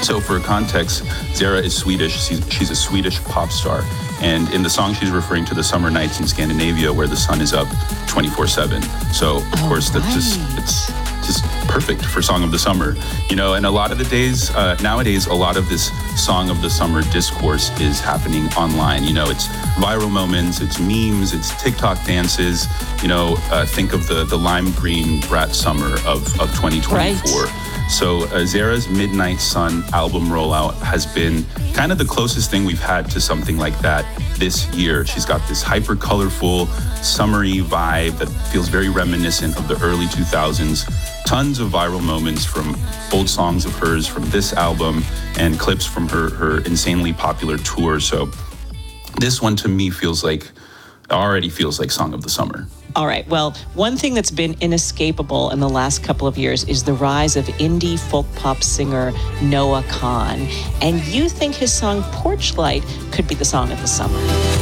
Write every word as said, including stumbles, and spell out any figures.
So for context, Zara is Swedish. She's, she's a Swedish pop star. And in the song, she's referring to the summer nights in Scandinavia where the sun is up twenty-four seven. So, of oh, course, that's right. just, it's just perfect for Song of the Summer. You know, and a lot of the days, uh, nowadays, a lot of this Song of the Summer discourse is happening online. You know, it's viral moments, it's memes, it's TikTok dances. You know, uh, think of the, the lime green brat summer of, of twenty twenty-four. Right. So uh, Zara's Midnight Sun album rollout has been kind of the closest thing we've had to something like that this year. She's got this hyper colorful, summery vibe that feels very reminiscent of the early two thousands. Tons of viral moments from old songs of hers from this album and clips from her, her insanely popular tour. So this one to me feels like, already feels like Song of the Summer. All right. Well, one thing that's been inescapable in the last couple of years is the rise of indie folk pop singer Noah Kahan. And you think his song Porch Light could be the Song of the Summer.